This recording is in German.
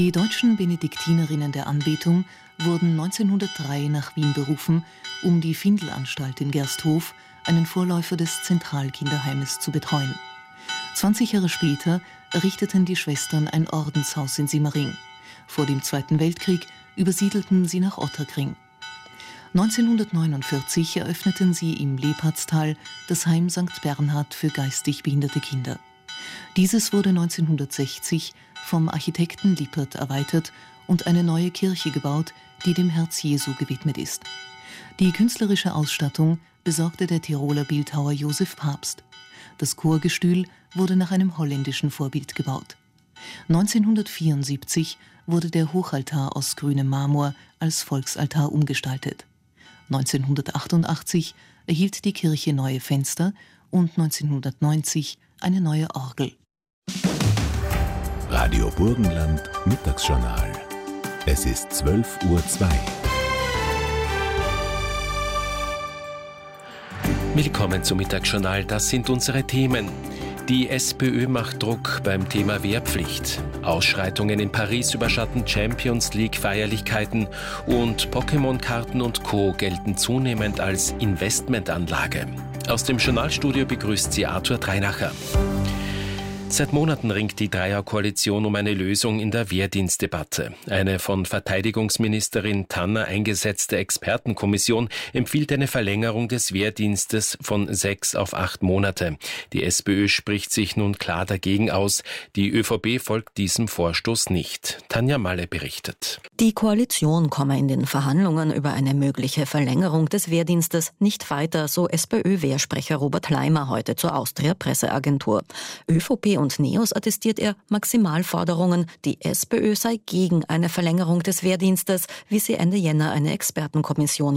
Die deutschen Benediktinerinnen der Anbetung wurden 1903 nach Wien berufen, um die Findelanstalt in Gersthof, einen Vorläufer des Zentralkinderheimes, zu betreuen. 20 Jahre später errichteten die Schwestern ein Ordenshaus in Simmering. Vor dem Zweiten Weltkrieg übersiedelten sie nach Ottakring. 1949 eröffneten sie im Lepatztal das Heim St. Bernhard für geistig behinderte Kinder. Dieses wurde 1960 vom Architekten Lippert erweitert und eine neue Kirche gebaut, die dem Herz Jesu gewidmet ist. Die künstlerische Ausstattung besorgte der Tiroler Bildhauer Josef Papst. Das Chorgestühl wurde nach einem holländischen Vorbild gebaut. 1974 wurde der Hochaltar aus grünem Marmor als Volksaltar umgestaltet. 1988 erhielt die Kirche neue Fenster und 1990 eine neue Orgel. Radio Burgenland Mittagsjournal. Es ist 12:02 Uhr. Willkommen zum Mittagsjournal, das sind unsere Themen. Die SPÖ macht Druck beim Thema Wehrpflicht. Ausschreitungen in Paris überschatten Champions League-Feierlichkeiten und Pokémon-Karten und Co. gelten zunehmend als Investmentanlage. Aus dem Journalstudio begrüßt sie Arthur Dreinacher. Seit Monaten ringt die Dreierkoalition um eine Lösung in der Wehrdienstdebatte. Eine von Verteidigungsministerin Tanner eingesetzte Expertenkommission empfiehlt eine Verlängerung des Wehrdienstes von 6 auf 8 Monate. Die SPÖ spricht sich nun klar dagegen aus. Die ÖVP folgt diesem Vorstoß nicht. Tanja Malle berichtet. Die Koalition komme in den Verhandlungen über eine mögliche Verlängerung des Wehrdienstes nicht weiter, so SPÖ-Wehrsprecher Robert Leimer heute zur Austria-Presseagentur. ÖVP und NEOS attestiert er Maximalforderungen. Die SPÖ sei gegen eine Verlängerung des Wehrdienstes, wie sie Ende Jänner eine Expertenkommission